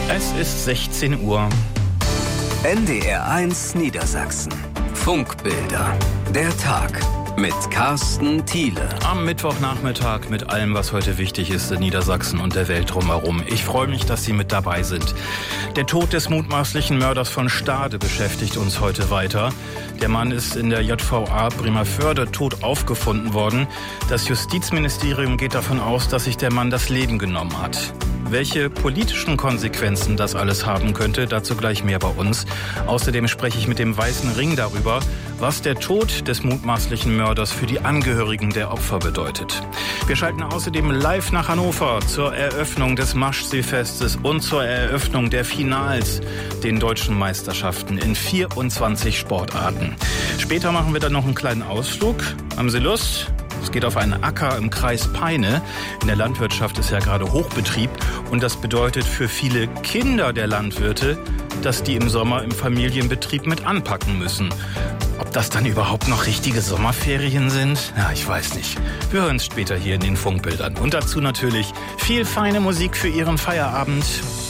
Es ist 16 Uhr. NDR1 Niedersachsen. Funkbilder. Der Tag mit Carsten Thiele. Am Mittwochnachmittag mit allem, was heute wichtig ist in Niedersachsen und der Welt drumherum. Ich freue mich, dass Sie mit dabei sind. Der Tod des mutmaßlichen Mörders von Stade beschäftigt uns heute weiter. Der Mann ist in der JVA Bremervörde tot aufgefunden worden. Das Justizministerium geht davon aus, dass sich der Mann das Leben genommen hat. Welche politischen Konsequenzen das alles haben könnte, dazu gleich mehr bei uns. Außerdem spreche ich mit dem Weißen Ring darüber, was der Tod des mutmaßlichen Mörders für die Angehörigen der Opfer bedeutet. Wir schalten außerdem live nach Hannover zur Eröffnung des Maschseefestes und zur Eröffnung der Finals, den deutschen Meisterschaften in 24 Sportarten. Später machen wir dann noch einen kleinen Ausflug. Haben Sie Lust? Es geht auf einen Acker im Kreis Peine. In der Landwirtschaft ist ja gerade Hochbetrieb und das bedeutet für viele Kinder der Landwirte, dass die im Sommer im Familienbetrieb mit anpacken müssen. Ob das dann überhaupt noch richtige Sommerferien sind? Ja, ich weiß nicht. Wir hören es später hier in den Funkbildern. Und dazu natürlich viel feine Musik für Ihren Feierabend.